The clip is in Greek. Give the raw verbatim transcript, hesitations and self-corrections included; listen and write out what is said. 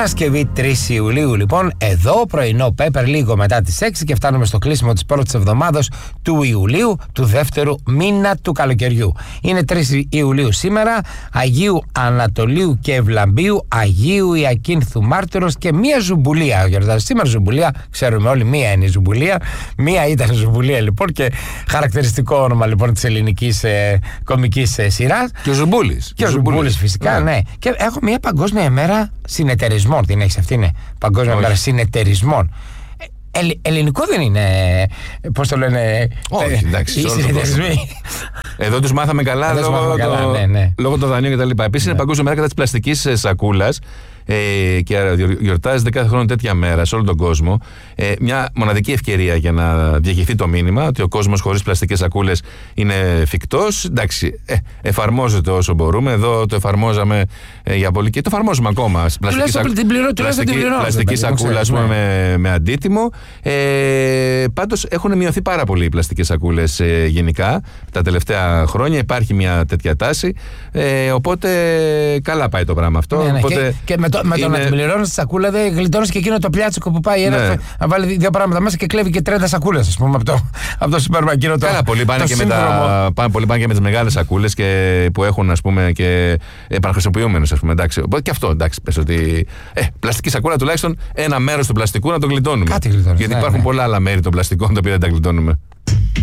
Παρασκευή τρεις Ιουλίου, λοιπόν, εδώ πρωινό πέπερ λίγο μετά τις έξι και φτάνουμε στο κλείσιμο της πρώτης εβδομάδας του Ιουλίου, του δεύτερου μήνα του καλοκαιριού. Είναι τρεις Ιουλίου σήμερα, Αγίου Ανατολίου και Ευλαμπίου, Αγίου Ιακίνθου Μάρτυρος και μία ζουμπουλία. Γιορτάζει σήμερα ζουμπουλία, ξέρουμε όλοι, μία είναι η ζουμπουλία, μία ήταν η ζουμπουλία λοιπόν και χαρακτηριστικό όνομα λοιπόν της ελληνικής ε, κομικής ε, σειράς. Και ο Ζουμπούλης. Και ο Ζουμπούλης φυσικά, ναι. ναι. Και έχω μια παγκόσμια ημέρα συνεταιρισμών. Την έχεις αυτή, είναι παγκόσμια ημέρα συνεταιρισμών. Ε, ελληνικό δεν είναι, πώς το λένε, όχι, εντάξει, οι συνεταιρισμοί. Εδώ τους μάθαμε καλά, λόγω, μάθαμε καλά το, ναι, ναι. λόγω των δανείων κτλ. Επίσης ναι. είναι παγκόσμια μέρα κατά της πλαστικής σακούλας. Ε, και γιορτάζεται κάθε χρόνο τέτοια μέρα σε όλο τον κόσμο. Ε, μια μοναδική ευκαιρία για να διαχειριστεί το μήνυμα ότι ο κόσμος χωρίς πλαστικές σακούλες είναι εφικτός. Εντάξει, ε, εφαρμόζεται όσο μπορούμε. Εδώ το εφαρμόζαμε ε, για πολύ και το εφαρμόζουμε ακόμα. Πλαστική, σακ... πληρώ, πλαστική, πλαστική σακούλα, ας πούμε, με, με αντίτιμο. Ε, πάντως έχουν μειωθεί πάρα πολύ οι πλαστικές σακούλες ε, γενικά τα τελευταία χρόνια. Υπάρχει μια τέτοια τάση. Ε, οπότε καλά πάει το πράγμα αυτό. Ναι, ναι, οπότε, και, και με το, με το είναι... να την πληρώνεις τη σακούλα, δεν γλιτώνεις και εκείνο το πλιάτσικο που πάει ένα, ναι. να βάλει δύο πράγματα μέσα και κλέβει και τριάντα σακούλες, ας πούμε, από το, από το σούπερ μάρκετ. Καλά, πολλοί πάνε, και με τα, πάνε, πολλοί πάνε και με τις μεγάλες σακούλες και, που έχουν, ας πούμε, και επαναχρησιμοποιούμενες, ας πούμε. Εντάξει. Οπότε και αυτό, εντάξει, πες ότι. Ε, πλαστική σακούλα τουλάχιστον ένα μέρος του πλαστικού να το γλιτώνουμε. Κάτι γλιτώνουμε. Γιατί ναι, υπάρχουν ναι. πολλά άλλα μέρη των πλαστικών τα οποία δεν τα γλιτώνουμε.